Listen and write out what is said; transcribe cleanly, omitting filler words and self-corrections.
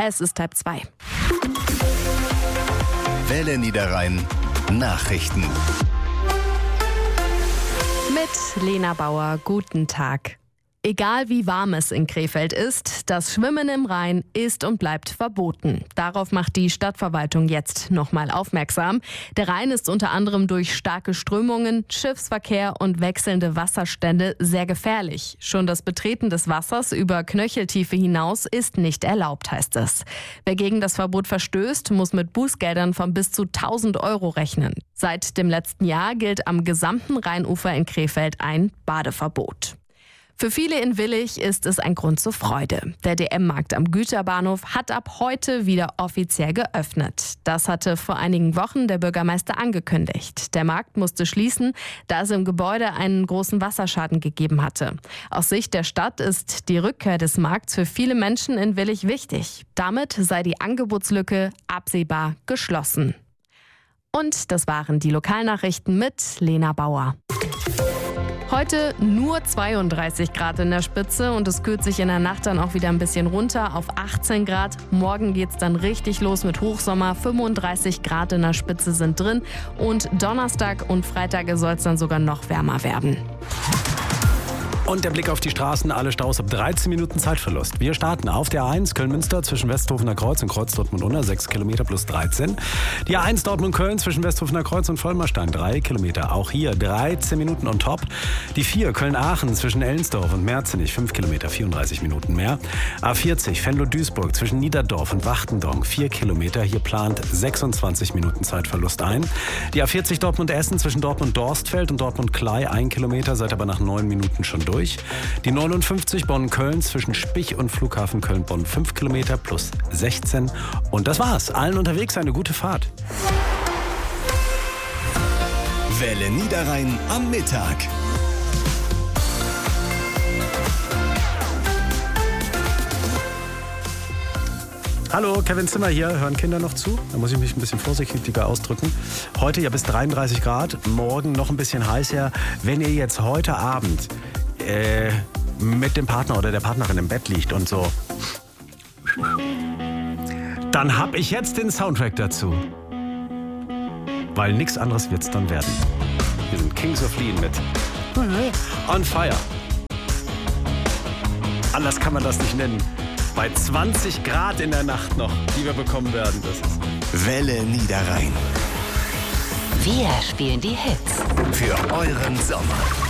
Es ist 1:30. Welle Niederrhein Nachrichten. Mit Lena Bauer, guten Tag. Egal wie warm es in Krefeld ist, das Schwimmen im Rhein ist und bleibt verboten. Darauf macht die Stadtverwaltung jetzt nochmal aufmerksam. Der Rhein ist unter anderem durch starke Strömungen, Schiffsverkehr und wechselnde Wasserstände sehr gefährlich. Schon das Betreten des Wassers über Knöcheltiefe hinaus ist nicht erlaubt, heißt es. Wer gegen das Verbot verstößt, muss mit Bußgeldern von bis zu 1.000 Euro rechnen. Seit dem letzten Jahr gilt am gesamten Rheinufer in Krefeld ein Badeverbot. Für viele in Willich ist es ein Grund zur Freude. Der DM-Markt am Güterbahnhof hat ab heute wieder offiziell geöffnet. Das hatte vor einigen Wochen der Bürgermeister angekündigt. Der Markt musste schließen, da es im Gebäude einen großen Wasserschaden gegeben hatte. Aus Sicht der Stadt ist die Rückkehr des Markts für viele Menschen in Willich wichtig. Damit sei die Angebotslücke absehbar geschlossen. Und das waren die Lokalnachrichten mit Lena Bauer. Heute nur 32 Grad in der Spitze und es kühlt sich in der Nacht dann auch wieder ein bisschen runter auf 18 Grad. Morgen geht's dann richtig los mit Hochsommer. 35 Grad in der Spitze sind drin und Donnerstag und Freitag soll es dann sogar noch wärmer werden. Und der Blick auf die Straßen, alle Staus ab 13 Minuten Zeitverlust. Wir starten auf der A1 Köln-Münster zwischen Westhofener Kreuz und Kreuz Dortmund-Unna, 6 Kilometer plus 13. Die A1 Dortmund-Köln zwischen Westhofener Kreuz und Vollmerstein, 3 Kilometer. Auch hier 13 Minuten on top. Die 4 Köln-Aachen zwischen Ellensdorf und Merzenich, 5 Kilometer, 34 Minuten mehr. A40 Venlo-Duisburg zwischen Niederdorf und Wachtendonk, 4 Kilometer. Hier plant 26 Minuten Zeitverlust ein. Die A40 Dortmund-Essen zwischen Dortmund-Dorstfeld und Dortmund-Klei, 1 Kilometer, seid aber nach 9 Minuten schon durch. Die 59 Bonn-Köln zwischen Spich und Flughafen Köln-Bonn, 5 Kilometer plus 16. Und das war's. Allen unterwegs eine gute Fahrt. Welle Niederrhein am Mittag. Hallo, Kevin Zimmer hier. Hören Kinder noch zu? Da muss ich mich ein bisschen vorsichtiger ausdrücken. Heute ja bis 33 Grad, morgen noch ein bisschen heißer. Wenn ihr jetzt heute Abend mit dem Partner oder der Partnerin im Bett liegt und so, dann hab ich jetzt den Soundtrack dazu. Weil nichts anderes wird's dann werden. Wir sind Kings of Lean mit On Fire. Anders kann man das nicht nennen. Bei 20 Grad in der Nacht noch, die wir bekommen werden. Das ist Welle Niederrhein. Wir spielen die Hits. Für euren Sommer.